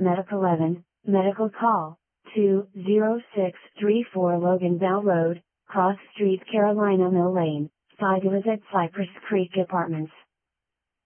Medical 11, Medical Call, 20634 Logan Bell Road, Cross Street, Carolina Mill Lane, 5 at Cypress Creek Apartments.